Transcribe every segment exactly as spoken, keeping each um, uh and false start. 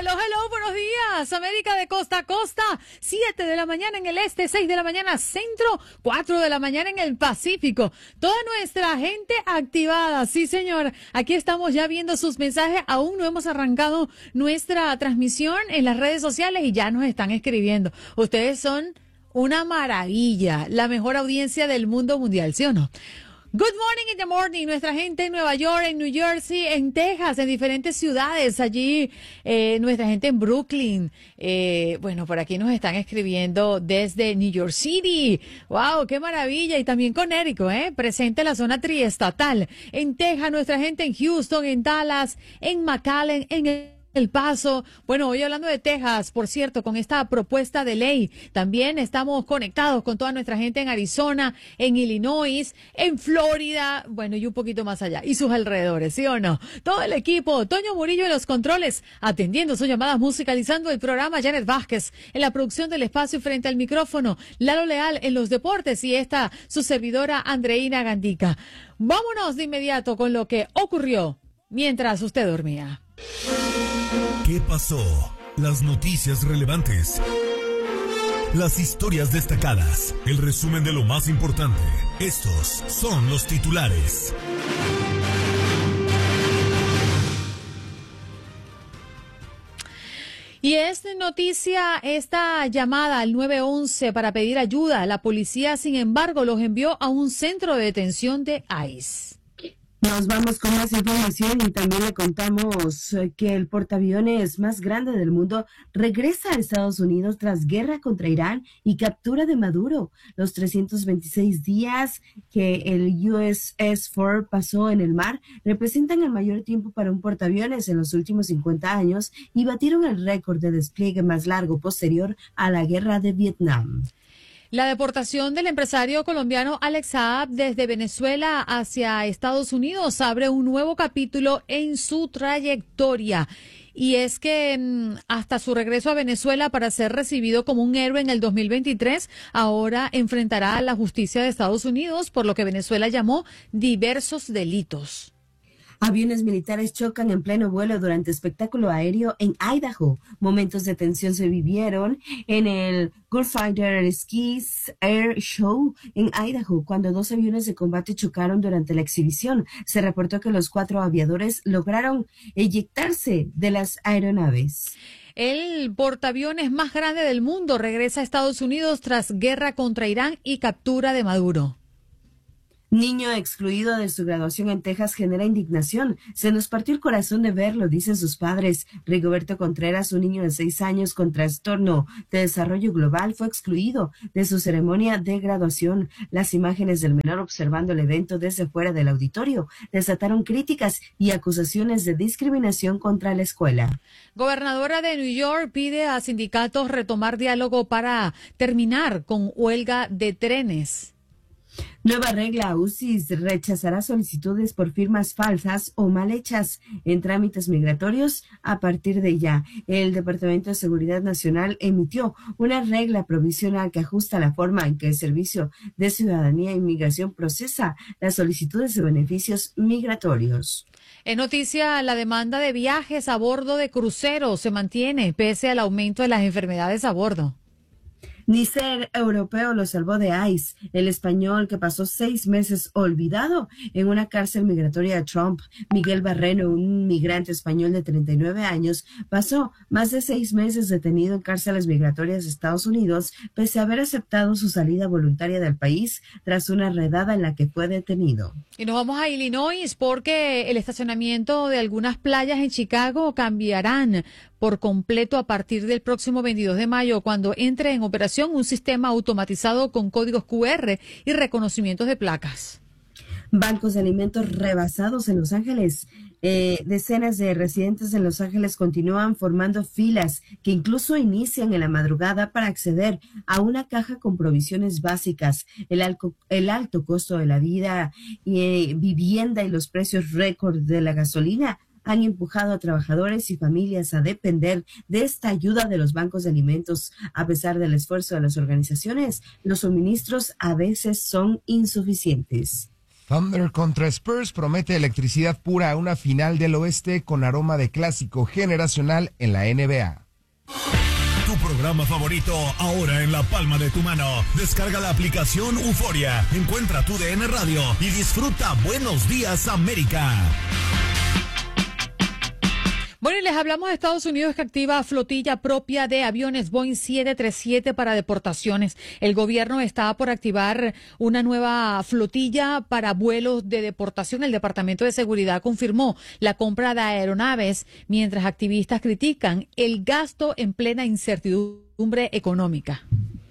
Hello, hello, buenos días, América de costa a costa, siete de la mañana en el este, seis de la mañana centro, cuatro de la mañana en el Pacífico. Toda nuestra gente activada, sí señor, aquí estamos ya viendo sus mensajes, aún no hemos arrancado nuestra transmisión en las redes sociales y ya nos están escribiendo. Ustedes son una maravilla, la mejor audiencia del mundo mundial, ¿sí o no? Good morning in the morning, nuestra gente en Nueva York, en New Jersey, en Texas, en diferentes ciudades, allí, eh, nuestra gente en Brooklyn, eh, bueno, por aquí nos están escribiendo desde New York City, wow, qué maravilla, y también Connecticut, eh, presente en la zona triestatal, en Texas, nuestra gente en Houston, en Dallas, en McAllen, en el El Paso. Bueno, hoy hablando de Texas, por cierto, con esta propuesta de ley, también estamos conectados con toda nuestra gente en Arizona, en Illinois, en Florida, bueno, y un poquito más allá, y sus alrededores, ¿sí o no? Todo el equipo, Toño Murillo en los controles, atendiendo sus llamadas, musicalizando el programa, Janet Vázquez en la producción del espacio frente al micrófono, Lalo Leal en los deportes y esta, su servidora Andreina Gandica. Vámonos de inmediato con lo que ocurrió mientras usted dormía. ¿Qué pasó? Las noticias relevantes. Las historias destacadas. El resumen de lo más importante. Estos son los titulares. Y es noticia esta llamada al nueve once para pedir ayuda. La policía, sin embargo, los envió a un centro de detención de ICE. Nos vamos con más información y también le contamos que el portaaviones más grande del mundo regresa a Estados Unidos tras guerra contra Irán y captura de Maduro. Los trescientos veintiséis días que el U S S Ford pasó en el mar representan el mayor tiempo para un portaaviones en los últimos cincuenta años y batieron el récord de despliegue más largo posterior a la guerra de Vietnam. La deportación del empresario colombiano Alex Saab desde Venezuela hacia Estados Unidos abre un nuevo capítulo en su trayectoria. Y es que mmm, hasta su regreso a Venezuela para ser recibido como un héroe en el dos mil veintitrés, ahora enfrentará a la justicia de Estados Unidos por lo que Venezuela llamó diversos delitos. Aviones militares chocan en pleno vuelo durante espectáculo aéreo en Idaho. Momentos de tensión se vivieron en el Gulfstream Skis Air Show en Idaho cuando dos aviones de combate chocaron durante la exhibición. Se reportó que los cuatro aviadores lograron eyectarse de las aeronaves. El portaaviones más grande del mundo regresa a Estados Unidos tras guerra contra Irán y captura de Maduro. Niño excluido de su graduación en Texas genera indignación. Se nos partió el corazón de verlo, dicen sus padres. Rigoberto Contreras, un niño de seis años con trastorno de desarrollo global, fue excluido de su ceremonia de graduación. Las imágenes del menor observando el evento desde fuera del auditorio desataron críticas y acusaciones de discriminación contra la escuela. Gobernadora de New York pide a sindicatos retomar diálogo para terminar con huelga de trenes. Nueva regla, U C I S rechazará solicitudes por firmas falsas o mal hechas en trámites migratorios a partir de ya. El Departamento de Seguridad Nacional emitió una regla provisional que ajusta la forma en que el Servicio de Ciudadanía e Inmigración procesa las solicitudes de beneficios migratorios. En noticia, la demanda de viajes a bordo de cruceros se mantiene pese al aumento de las enfermedades a bordo. Ni ser europeo lo salvó de ICE, el español que pasó seis meses olvidado en una cárcel migratoria de Trump. Miguel Barreno, un migrante español de treinta y nueve años, pasó más de seis meses detenido en cárceles migratorias de Estados Unidos, pese a haber aceptado su salida voluntaria del país tras una redada en la que fue detenido. Y nos vamos a Illinois porque el estacionamiento de algunas playas en Chicago cambiarán por completo a partir del próximo veintidós de mayo, cuando entre en operación un sistema automatizado con códigos Q R y reconocimientos de placas. Bancos de alimentos rebasados en Los Ángeles. Eh, decenas de residentes en Los Ángeles continúan formando filas que incluso inician en la madrugada para acceder a una caja con provisiones básicas. El, alco, el alto costo de la vida, eh, vivienda y los precios récord de la gasolina han empujado a trabajadores y familias a depender de esta ayuda de los bancos de alimentos. A pesar del esfuerzo de las organizaciones, los suministros a veces son insuficientes. Thunder contra Spurs promete electricidad pura a una final del oeste con aroma de clásico generacional en la N B A. Tu programa favorito ahora en la palma de tu mano. Descarga la aplicación Euforia, encuentra tu D N Radio y disfruta Buenos Días América. Bueno, y les hablamos de Estados Unidos, que activa flotilla propia de aviones Boeing siete treinta y siete para deportaciones. El gobierno está por activar una nueva flotilla para vuelos de deportación. El Departamento de Seguridad confirmó la compra de aeronaves, mientras activistas critican el gasto en plena incertidumbre económica.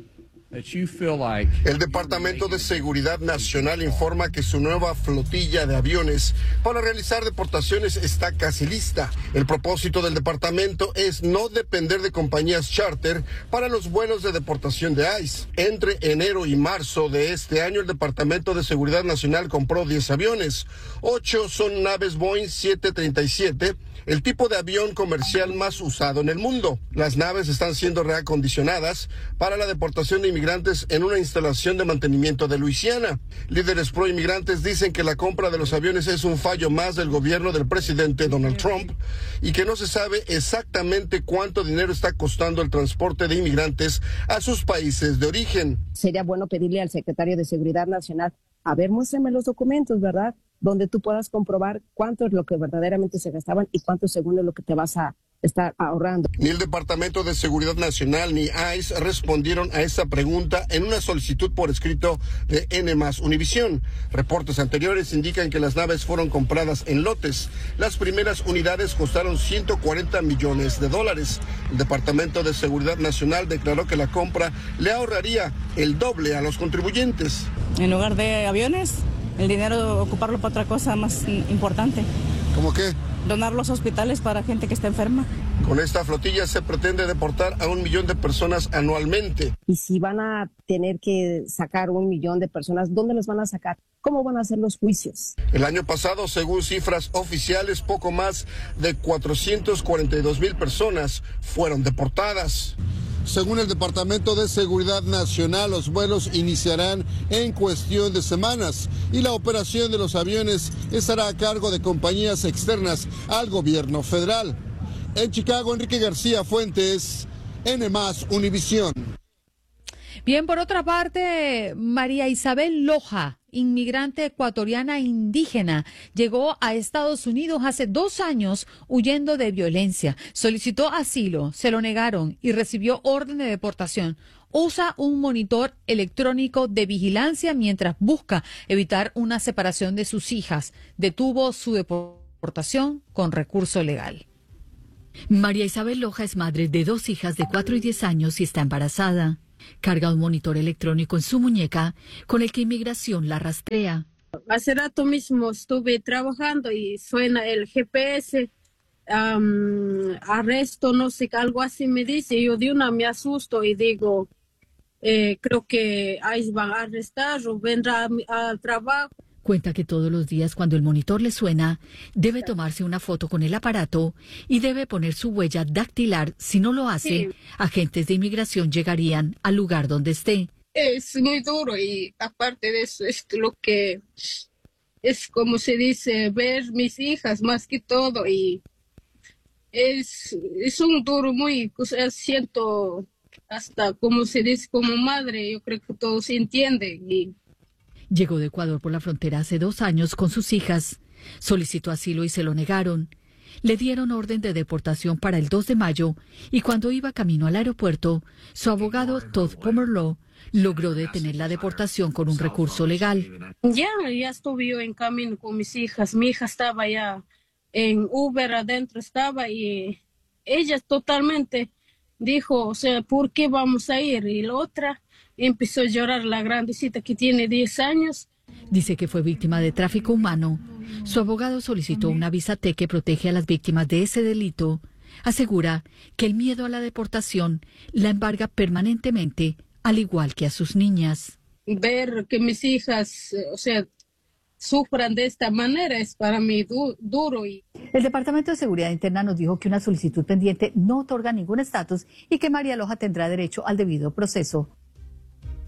El Departamento de Seguridad Nacional informa que su nueva flotilla de aviones para realizar deportaciones está casi lista. El propósito del departamento es no depender de compañías charter para los vuelos de deportación de ICE. Entre enero y marzo de este año, el Departamento de Seguridad Nacional compró diez aviones. Ocho son naves Boeing siete treinta y siete, el tipo de avión comercial más usado en el mundo. Las naves están siendo reacondicionadas para la deportación de inmigrantes en una instalación de mantenimiento de Luisiana. Líderes pro inmigrantes dicen que la compra de los aviones es un fallo más del gobierno del presidente Donald Trump y que no se sabe exactamente cuánto dinero está costando el transporte de inmigrantes a sus países de origen. Sería bueno pedirle al secretario de Seguridad Nacional, a ver, muéstrame los documentos, ¿verdad?, donde tú puedas comprobar cuánto es lo que verdaderamente se gastaban y cuánto según es lo que te vas a estar ahorrando. Ni el Departamento de Seguridad Nacional ni ICE respondieron a esa pregunta en una solicitud por escrito de N más Univisión. Reportes anteriores indican que las naves fueron compradas en lotes. Las primeras unidades costaron ciento cuarenta millones de dólares. El Departamento de Seguridad Nacional declaró que la compra le ahorraría el doble a los contribuyentes. En lugar de aviones, el dinero ocuparlo para otra cosa más importante. ¿Cómo qué? Donar los hospitales para gente que está enferma. Con esta flotilla se pretende deportar a un millón de personas anualmente. Y si van a tener que sacar un millón de personas, ¿dónde los van a sacar? ¿Cómo van a hacer los juicios? El año pasado, según cifras oficiales, poco más de cuatrocientos cuarenta y dos mil personas fueron deportadas. Según el Departamento de Seguridad Nacional, los vuelos iniciarán en cuestión de semanas y la operación de los aviones estará a cargo de compañías externas al gobierno federal. En Chicago, Enrique García Fuentes, N más Univisión. Bien, por otra parte, María Isabel Loja, inmigrante ecuatoriana indígena, llegó a Estados Unidos hace dos años huyendo de violencia. Solicitó asilo, se lo negaron y recibió orden de deportación. Usa un monitor electrónico de vigilancia mientras busca evitar una separación de sus hijas. Detuvo su deportación con recurso legal. María Isabel Loja es madre de dos hijas de cuatro y diez años y está embarazada. Carga un monitor electrónico en su muñeca con el que inmigración la rastrea. Hace rato mismo estuve trabajando y suena el G P S, um, arresto, no sé, algo así me dice. Yo de una me asusto y digo, eh, creo que ahí van a arrestar o vendrá al trabajo. Cuenta que todos los días cuando el monitor le suena, debe tomarse una foto con el aparato y debe poner su huella dactilar. Si no lo hace, sí, agentes de inmigración llegarían al lugar donde esté. Es muy duro y aparte de eso es lo que es, como se dice, ver mis hijas más que todo y es, es un duro muy, o sea, siento hasta como se dice como madre, yo creo que todos se entienden y llegó de Ecuador por la frontera hace dos años con sus hijas. Solicitó asilo y se lo negaron. Le dieron orden de deportación para el dos de mayo y cuando iba camino al aeropuerto, su abogado Todd Pomerleau logró detener la deportación con un recurso legal. Ya, ya estuve yo en camino con mis hijas. Mi hija estaba ya en Uber, adentro estaba y ella totalmente dijo, o sea, ¿por qué vamos a ir? Y la otra empezó a llorar, la grandecita que tiene diez años. Dice que fue víctima de tráfico humano. Su abogado solicitó una visa T que protege a las víctimas de ese delito. Asegura que el miedo a la deportación la embarga permanentemente, al igual que a sus niñas. Ver que mis hijas, o sea, sufran de esta manera es para mí du- duro. Y... El Departamento de Seguridad Interna nos dijo que una solicitud pendiente no otorga ningún estatus y que María Loja tendrá derecho al debido proceso.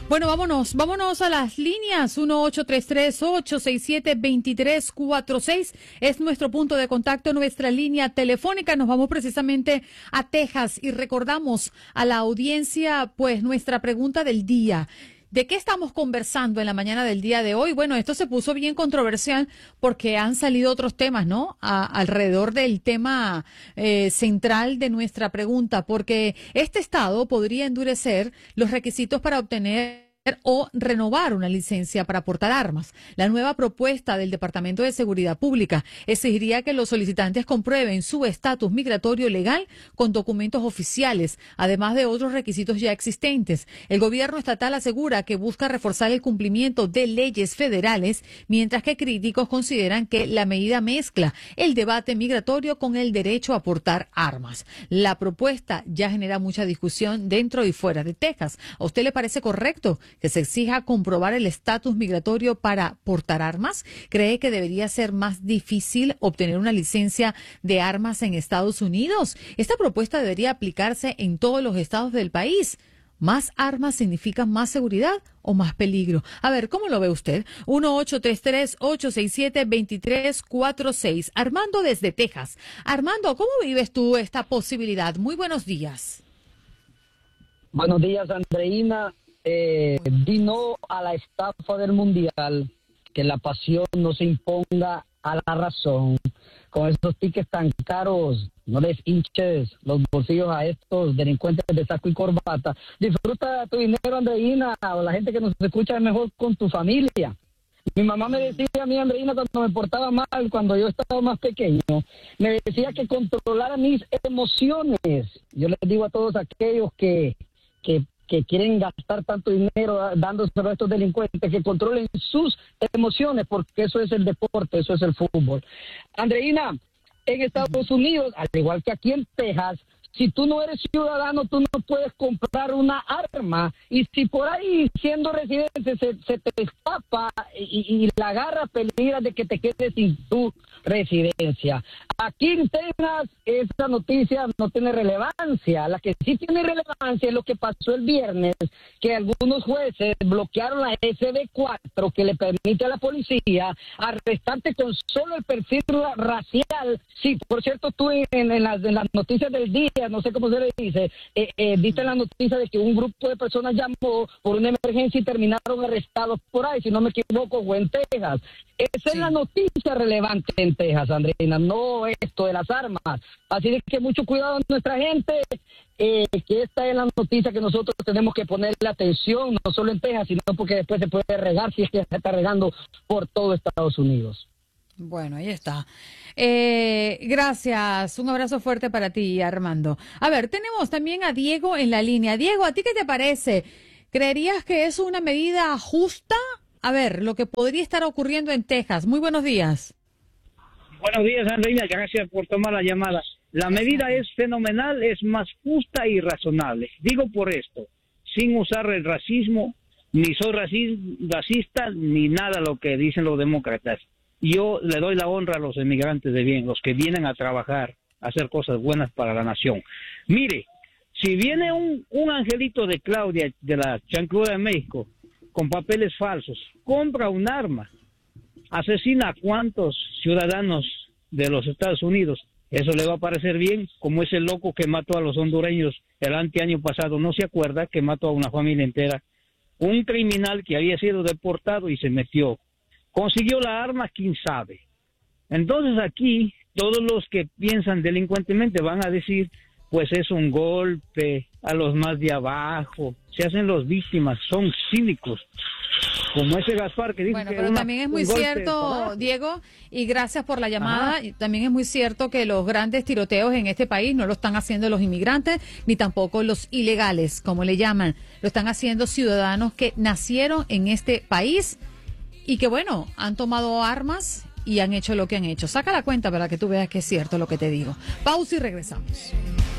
Bueno, vámonos, vámonos a las líneas. uno ocho tres tres, ocho seis siete, dos tres cuatro seis es nuestro punto de contacto, nuestra línea telefónica. Nos vamos precisamente a Texas y recordamos a la audiencia, pues, nuestra pregunta del día. ¿De qué estamos conversando en la mañana del día de hoy? Bueno, esto se puso bien controversial porque han salido otros temas, ¿no? A, alrededor del tema eh, central de nuestra pregunta, porque este estado podría endurecer los requisitos para obtener o renovar una licencia para portar armas. La nueva propuesta del Departamento de Seguridad Pública exigiría que los solicitantes comprueben su estatus migratorio legal con documentos oficiales, además de otros requisitos ya existentes. El gobierno estatal asegura que busca reforzar el cumplimiento de leyes federales, mientras que críticos consideran que la medida mezcla el debate migratorio con el derecho a portar armas. La propuesta ya genera mucha discusión dentro y fuera de Texas. ¿A usted le parece correcto que se exija comprobar el estatus migratorio para portar armas? ¿Cree que debería ser más difícil obtener una licencia de armas en Estados Unidos? Esta propuesta debería aplicarse en todos los estados del país. ¿Más armas significan más seguridad o más peligro? A ver, ¿cómo lo ve usted? uno ocho tres tres, ocho seis siete, dos tres cuatro seis. Armando desde Texas. Armando, ¿cómo vives tú esta posibilidad? Muy buenos días. Buenos días, Andreina. Eh, di no a la estafa del mundial, que la pasión no se imponga a la razón. Con esos tickets tan caros, no les hinches los bolsillos a estos delincuentes de saco y corbata. Disfruta tu dinero, Andreina, o la gente que nos escucha es mejor con tu familia. Mi mamá me decía a mí, Andreina, cuando me portaba mal, cuando yo estaba más pequeño, me decía que controlara mis emociones. Yo les digo a todos aquellos que, que que quieren gastar tanto dinero dándoselo a estos delincuentes, que controlen sus emociones, porque eso es el deporte, eso es el fútbol. Andreina, en Estados Unidos, al igual que aquí en Texas, si tú no eres ciudadano, tú no puedes comprar una arma. Y si por ahí, siendo residente, se, se te escapa y, y la agarra, peligra de que te quedes sin tu residencia. Aquí en Texas, esa noticia no tiene relevancia. La que sí tiene relevancia es lo que pasó el viernes, que algunos jueces bloquearon la S B cuatro, que le permite a la policía arrestarte con solo el perfil racial. Sí, por cierto, tú en, en, las, en las noticias del día, no sé cómo se le dice, eh, eh, viste la noticia de que un grupo de personas llamó por una emergencia y terminaron arrestados por ahí, si no me equivoco, fue en Texas. Esa sí es la noticia relevante en Texas, Andreina, no esto de las armas. Así de que mucho cuidado nuestra gente, eh, que esta es la noticia que nosotros tenemos que ponerle atención, no solo en Texas, sino porque después se puede regar si es que se está regando por todo Estados Unidos. Bueno, ahí está. Eh, gracias. Un abrazo fuerte para ti, Armando. A ver, tenemos también a Diego en la línea. Diego, ¿a ti qué te parece? ¿Creerías que es una medida justa? A ver, lo que podría estar ocurriendo en Texas. Muy buenos días. Buenos días, Andreina. Gracias por tomar la llamada. La medida es fenomenal, es más justa y razonable. Digo por esto, sin usar el racismo, ni soy racista, ni nada lo que dicen los demócratas. Yo le doy la honra a los emigrantes de bien, los que vienen a trabajar, a hacer cosas buenas para la nación. Mire, si viene un, un angelito de Claudia, de la Chancluda de México, con papeles falsos, compra un arma, asesina a cuantos ciudadanos de los Estados Unidos, eso le va a parecer bien, como ese loco que mató a los hondureños el anteaño pasado, ¿no se acuerda? Que mató a una familia entera. Un criminal que había sido deportado y se metió. Consiguió la arma, quién sabe. Entonces aquí, todos los que piensan delincuentemente van a decir, pues es un golpe a los más de abajo. Se hacen los víctimas, son cínicos. Como ese Gaspar que dice bueno, que pero una, también es muy cierto, Diego, y gracias por la llamada. Ajá. También es muy cierto que los grandes tiroteos en este país no lo están haciendo los inmigrantes, ni tampoco los ilegales, como le llaman. Lo están haciendo ciudadanos que nacieron en este país y que, bueno, han tomado armas y han hecho lo que han hecho. Saca la cuenta para que tú veas que es cierto lo que te digo. Pausa y regresamos.